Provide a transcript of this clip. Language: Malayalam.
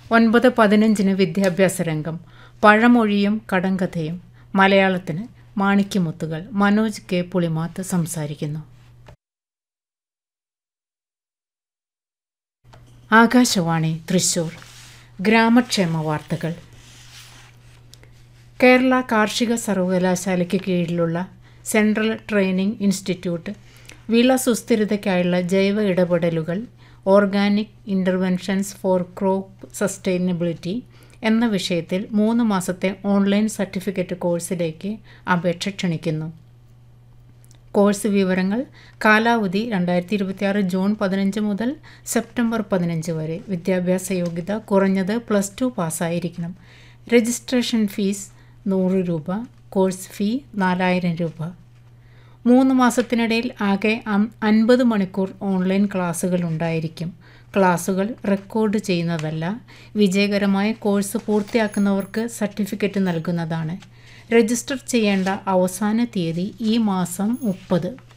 9:15 വിദ്യാഭ്യാസ രംഗം. പഴമൊഴിയും കടങ്കഥയും. മലയാളത്തിന് മാണിക്യമുത്തുകൾ. മനോജ് കെ പുളിമാത്ത് സംസാരിക്കുന്നു. ആകാശവാണി തൃശൂർ. ഗ്രാമക്ഷേമ വാർത്തകൾ. കേരള കാർഷിക സർവകലാശാലയ്ക്ക് കീഴിലുള്ള സെൻട്രൽ ട്രെയിനിംഗ് ഇൻസ്റ്റിറ്റ്യൂട്ട് വിള സുസ്ഥിരതയ്ക്കായുള്ള ജൈവ ഇടപെടലുകൾ organic interventions four crop sustainability എന്ന വിഷയത്തിൽ 3 മാസത്തെ ഓൺലൈൻ സർട്ടിഫിക്കറ്റ് കോഴ്സിലേക്ക് അപേക്ഷ ക്ഷണിക്കുന്നു. കോഴ്സ് വിവരങ്ങൾ. കാലാവധി 2026 ജൂൺ 15 മുതൽ സെപ്റ്റംബർ 15 വരെ. വിദ്യാഭ്യാസ യോഗ്യത കുറഞ്ഞത് +2 പാസ്സായിരിക്കണം. രജിസ്ട്രേഷൻ ഫീസ് 100 രൂപ. കോഴ്സ് ഫീ 4000 രൂപ. 3 മാസത്തിനിടയിൽ ആകെ 50 മണിക്കൂർ ഓൺലൈൻ ക്ലാസുകൾ ഉണ്ടായിരിക്കും. ക്ലാസുകൾ റെക്കോർഡ് ചെയ്യുന്നതല്ല. വിജയകരമായ കോഴ്സ് പൂർത്തിയാക്കുന്നവർക്ക് സർട്ടിഫിക്കറ്റ് നൽകുന്നതാണ്. രജിസ്റ്റർ ചെയ്യേണ്ട അവസാന തീയതി ഈ മാസം 30.